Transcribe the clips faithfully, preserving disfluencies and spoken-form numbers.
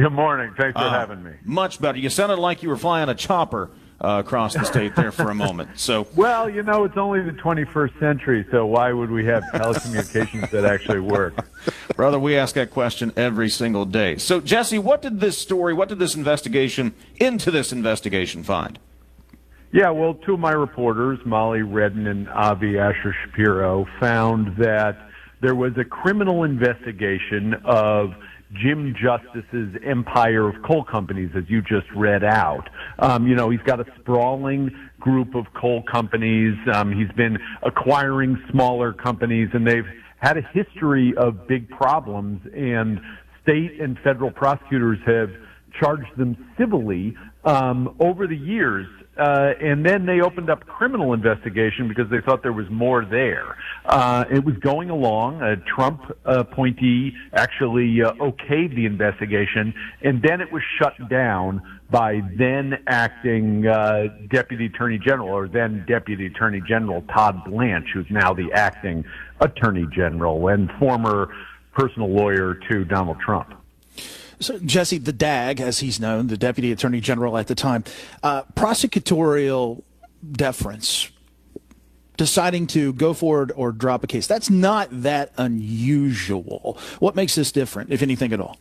Good morning. Thanks for uh, having me. Much better. You sounded like you were flying a chopper uh, across the state there for a moment. So, well, you know, it's only the twenty-first century, so why would we have telecommunications that actually work? Brother, we ask that question every single day. So, Jesse, what did this story, what did this investigation, into this investigation find? Yeah, well, two of my reporters, Molly Redden and Avi Asher Shapiro, found that there was a criminal investigation of Jim Justice's empire of coal companies, as you just read out. Um, you know, he's got a sprawling group of coal companies. Um, he's been acquiring smaller companies, and they've had a history of big problems, and state and federal prosecutors have charged them civilly um, over the years. Uh, and then they opened up a criminal investigation because they thought there was more there. Uh, it was going along. A Trump appointee actually uh, okayed the investigation, and then it was shut down by then acting uh, Deputy Attorney General, or then Deputy Attorney General Todd Blanche, who's now the acting Attorney General and former personal lawyer to Donald Trump. So, Jesse, the D A G, as he's known, the Deputy Attorney General at the time, uh, prosecutorial deference, deciding to go forward or drop a case, that's not that unusual. What makes this different, if anything at all?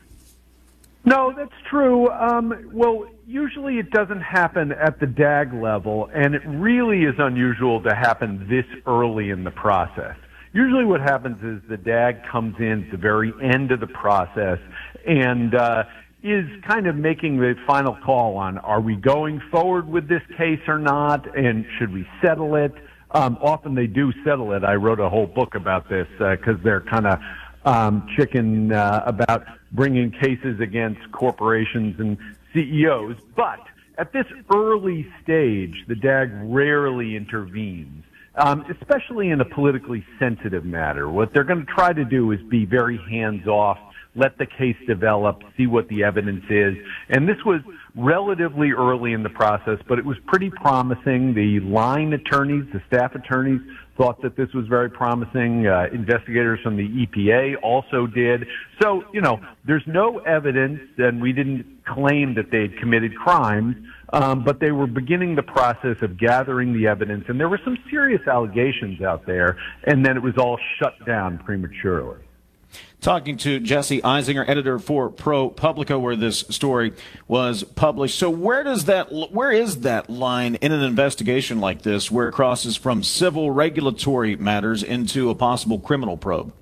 No, that's true. Um, well, usually it doesn't happen at the D A G level, and it really is unusual to happen this early in the process. Usually what happens is the D A G comes in at the very end of the process and uh, is kind of making the final call on, are we going forward with this case or not, and should we settle it? Um, often they do settle it. I wrote a whole book about this because uh, they're kind of um, chicken uh, about bringing cases against corporations and C E Os. But at this early stage, the D A G rarely intervenes. Um, especially in a politically sensitive matter. What they're going to try to do is be very hands-off, let the case develop, see what the evidence is. And this was relatively early in the process, but it was pretty promising. The line attorneys, the staff attorneys, thought that this was very promising. Uh, investigators from the E P A also did. So, you know, there's no evidence, and we didn't claim that they had committed crimes, um, but they were beginning the process of gathering the evidence, and there were some serious allegations out there, and then it was all shut down prematurely. Talking to Jesse Eisinger, editor for ProPublica, where this story was published. So where does that, where is that line in an investigation like this, where it crosses from civil regulatory matters into a possible criminal probe?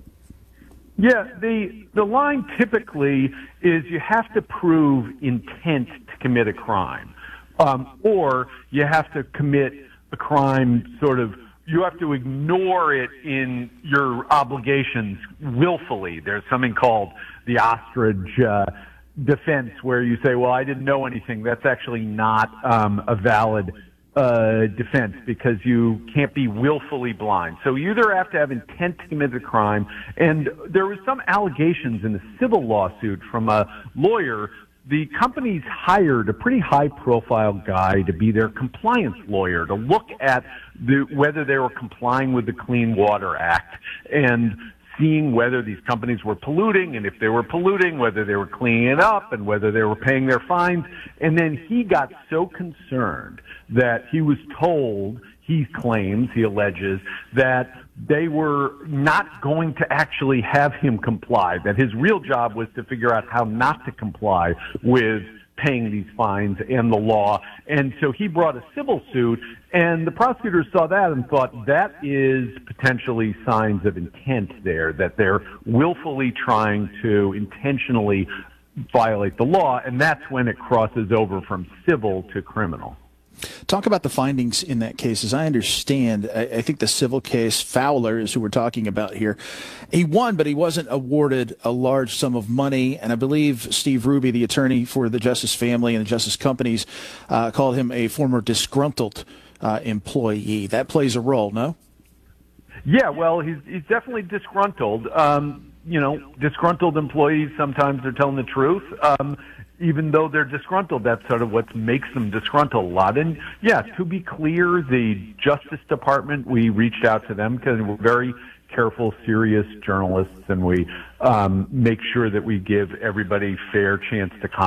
Yeah, the the line typically is you have to prove intent to commit a crime, um, or you have to commit a crime sort of. You have to ignore it in your obligations willfully. There's something called the ostrich uh, defense where you say, well, I didn't know anything. That's actually not um, a valid uh, defense because you can't be willfully blind. So you either have to have intent to commit a crime, and there was some allegations in a civil lawsuit from a lawyer. The companies hired a pretty high-profile guy to be their compliance lawyer to look at the, whether they were complying with the Clean Water Act and seeing whether these companies were polluting, and if they were polluting, whether they were cleaning it up, and whether they were paying their fines. And then he got so concerned that he was told, he claims, he alleges, that they were not going to actually have him comply, that his real job was to figure out how not to comply with paying these fines and the law. And so he brought a civil suit, and the prosecutors saw that and thought that is potentially signs of intent there, that they're willfully trying to intentionally violate the law, and that's when it crosses over from civil to criminal. Talk about the findings in that case. As I understand, I, I think the civil case, Fowler is who we're talking about here. He won, but he wasn't awarded a large sum of money. And I believe Steve Ruby, the attorney for the Justice family and the Justice companies, uh, called him a former disgruntled uh, employee. That plays a role, no? Yeah, well, he's, he's definitely disgruntled. Um, you know, disgruntled employees sometimes are telling the truth. Um, Even though they're disgruntled, that's sort of what makes them disgruntled a lot. And, yeah, to be clear, the Justice Department, we reached out to them because we're very careful, serious journalists, and we um, make sure that we give everybody fair chance to comment.